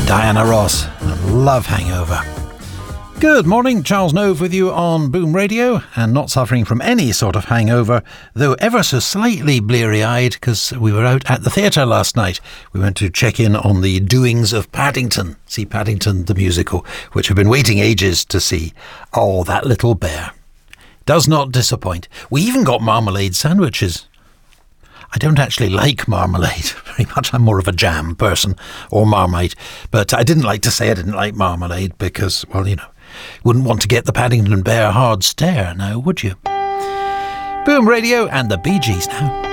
Diana Ross, Love Hangover. Good morning, Charles Nove with you on Boom Radio, and not suffering from any sort of hangover, though ever so slightly bleary-eyed because we were out at the theatre last night. We went to check in on the doings of Paddington, see Paddington the musical, which I've been waiting ages to see. Oh, that little bear. Does not disappoint. We even got marmalade sandwiches. I don't actually like marmalade very much. I'm more of a jam person, or Marmite. But I didn't like to say I didn't like marmalade because, well, you know, wouldn't want to get the Paddington Bear hard stare now, would you? Boom Radio and the Bee Gees now.